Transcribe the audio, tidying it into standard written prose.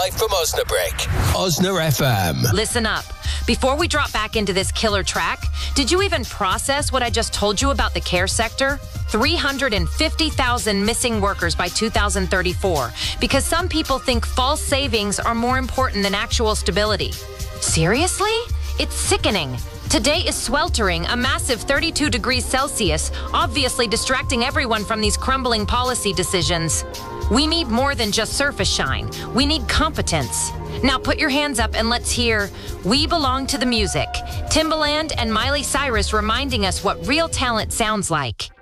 live from Osnabrück. Osna FM. Listen up. Before we drop back into this killer track, did you even process what I just told you about the care sector? 350,000 missing workers by 2034 because some people think false savings are more important than actual stability. Seriously? It's sickening. Today is sweltering, a massive 32 degrees Celsius, obviously distracting everyone from these crumbling policy decisions. We need more than just surface shine. We need competence. Now put your hands up and let's hear We Belong to the Music. Timbaland and Miley Cyrus reminding us what real talent sounds like.